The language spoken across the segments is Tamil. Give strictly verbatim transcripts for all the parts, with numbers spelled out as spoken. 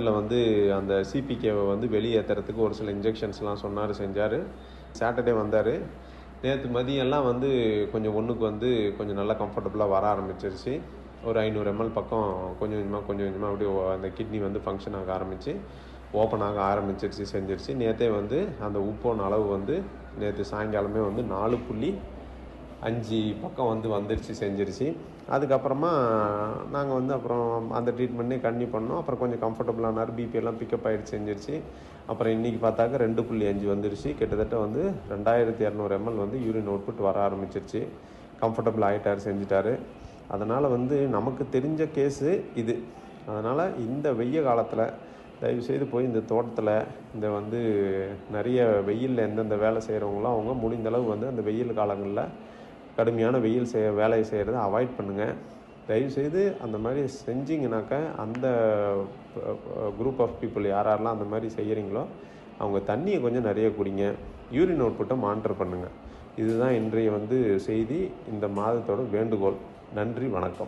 இதில் வந்து அந்த சிபிகேவை வந்து வெளியேற்றுறதுக்கு ஒரு சில இன்ஜெக்ஷன்ஸ்லாம் சொன்னார், செஞ்சார். சாட்டர்டே வந்தார். நேற்று மதியம்லாம் வந்து கொஞ்சம் ஒன்றுக்கு வந்து கொஞ்சம் நல்லா கம்ஃபர்டபுளாக வர ஆரம்பிச்சிருச்சு. ஒரு ஐநூறு எம்எல் பக்கம் கொஞ்சம் கொஞ்சமாக கொஞ்சம் கொஞ்சமாக அப்படியே அந்த கிட்னி வந்து ஃபங்க்ஷன் ஆக ஆரம்பித்து ஓப்பன் ஆக ஆரம்பிச்சிருச்சு, செஞ்சிருச்சு. நேற்றே வந்து அந்த உப்போன அளவு வந்து நேற்று சாயங்காலமே வந்து நாலு புள்ளி அஞ்சு பக்கம் வந்து வந்துருச்சு, செஞ்சிருச்சு. அதுக்கப்புறமா நாங்கள் வந்து அப்புறம் அந்த ட்ரீட்மெண்ட்டே கன்டினியூ பண்ணோம். அப்புறம் கொஞ்சம் கம்ஃபர்டபுளானார், பிபி எல்லாம் பிக்கப் ஆகிடுச்சு, செஞ்சிருச்சு. அப்புறம் இன்றைக்கி பார்த்தாக்க ரெண்டு புள்ளி அஞ்சு வந்துருச்சு. கிட்டத்தட்ட வந்து ரெண்டாயிரத்தி இரநூறு எம்எல் வந்து யூரின் அவுட்புட் வர ஆரம்பிச்சிருச்சு. கம்ஃபர்டபுள் ஆகிட்டார், செஞ்சுட்டார். அதனால் வந்து நமக்கு தெரிஞ்ச கேஸு இது. அதனால் இந்த வெய்ய காலத்தில் தயவுசெய்து போய் இந்த தோட்டத்தில் இந்த வந்து நிறைய வெயிலில் எந்தெந்த வேலை செய்கிறவங்களோ அவங்க முடிந்தளவு வந்து அந்த வெயில் காலங்களில் கடுமையான வெயில் செய்ய வேலையை செய்கிறத அவாய்ட் பண்ணுங்கள். தயவுசெய்து அந்த மாதிரி செஞ்சிங்கனாக்கா அந்த குரூப் ஆஃப் பீப்புள் யார் யாரெல்லாம் அந்த மாதிரி செய்கிறீங்களோ அவங்க தண்ணியை கொஞ்சம் நிறைய குடிங்க. யூரின் அவுட்புட்டை மானிட்டர் பண்ணுங்கள். இதுதான் இன்றைய வந்து செய்தி, இந்த மாதத்தோட வேண்டுகோள். நன்றி, வணக்கம்.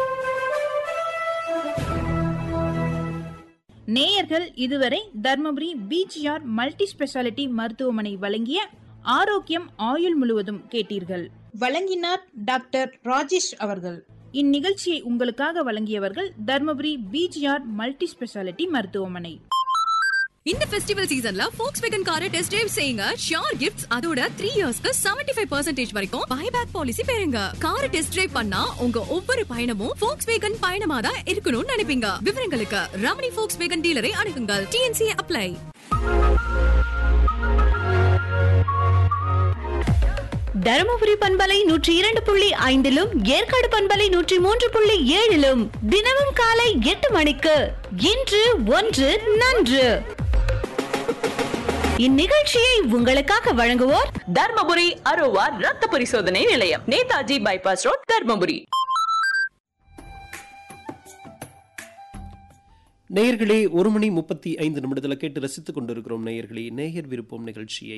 நேயர்கள் இதுவரை தர்மபுரி பிஜிஆர் மல்டி ஸ்பெஷாலிட்டி மருத்துவமனை வழங்கிய ஆரோக்கியம் ஆயுள் முழுவதும் கேட்டீர்கள். வழங்கினார் டாக்டர் ராஜேஷ் அவர்கள். இந்நிகழ்ச்சியை உங்களுக்காக வழங்கியவர்கள் தர்மபுரி பிஜிஆர் மல்டி ஸ்பெஷாலிட்டி மருத்துவமனை. இந்த ஃபெஸ்டிவல் சீசன்ல Volkswagen காரை டெஸ்ட் டிரைவ் செய்யுங்க. ஷியோர் கிஃப்ட்ஸ், அதோட த்ரீ இயர்ஸ்க்கு செவன்டி ஃபைவ் பர்சன்டேஜ் வரைக்கும் பைபேக் பாலிசி பெறுங்க. காரை டெஸ்ட் டிரைவ் பண்ணா உங்க ஒவ்வொரு பயணமும் Volkswagen பயணமா தான் இருக்கணும்னு நினைப்பீங்க. விவரங்களுக்கு Ramani Volkswagen டீலரை அணுகுங்கள். DNC apply. Dharmapuri பண்பலை நூற்றி இரண்டு புள்ளி ஐந்திலும் ஏற்காடு பண்பலை நூற்றி மூன்று புள்ளி ஏழிலும் தினமும் காலை எட்டு மணிக்கு இன்று ஒன்று நன்று. இந்நிகழ்ச்சியை உங்களுக்காக வழங்குவோர் தர்மபுரி அரோவா ரத்த பரிசோதனை நிலையம், நேதாஜி பைபாஸ் ரோட், தர்மபுரி. நேயர்களே, ஒரு மணி முப்பத்தி ஐந்து நிமிடத்தில் கேட்டு ரசித்துக் கொண்டிருக்கிறோம். நேயர்களே, நேயர் விருப்பம் நிகழ்ச்சியை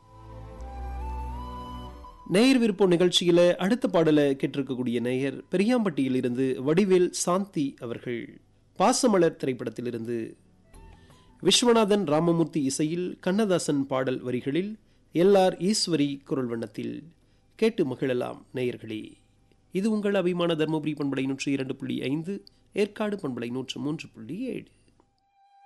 நேயர் விருப்பம் நிகழ்ச்சியில அடுத்த பாடலை கேட்டிருக்கக்கூடிய நேயர் பெரியாம்பட்டியில் இருந்து வடிவேல் சாந்தி அவர்கள். பாசமலர் திரைப்படத்திலிருந்து விஸ்வநாதன் ராமமூர்த்தி இசையில் கண்ணதாசன் பாடல் வரிகளில் எல் ஆர் ஈஸ்வரி குரல் வண்ணத்தில் கேட்டு மகிழலாம். நேயர்களே, இது உங்கள் அபிமான தர்மபுரி பண்பலை நூற்றி இரண்டு புள்ளி ஐந்து, ஏற்காடு பண்பலை நூற்று மூன்று புள்ளி ஏழு.